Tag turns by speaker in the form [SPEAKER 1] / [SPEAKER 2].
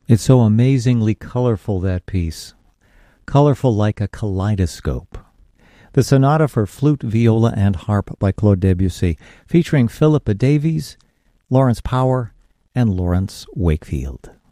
[SPEAKER 1] It's so amazingly colorful, that piece. Colorful like a kaleidoscope. The Sonata for Flute, Viola, and Harp by Claude Debussy, featuring Philippa Davies, Lawrence Power, and Lawrence Wakefield.